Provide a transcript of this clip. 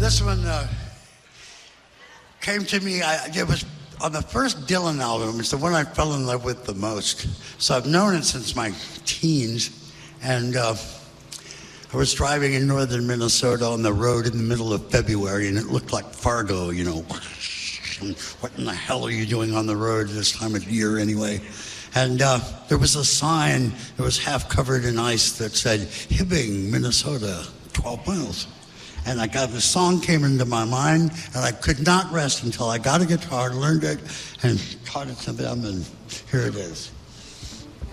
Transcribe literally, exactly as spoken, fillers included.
This one uh, came to me, I, it was on the first Dylan album. It's the one I fell in love with the most. So I've known it since my teens. And uh, I was driving in northern Minnesota on the road in the middle of February, and it looked like Fargo, you know. What in the hell are you doing on the road this time of year anyway? And uh, there was a sign that was half covered in ice that said, Hibbing, Minnesota, twelve miles. And I got the song came into my mind, and I could not rest until I got a guitar, learned it, and taught it to them, and here it is.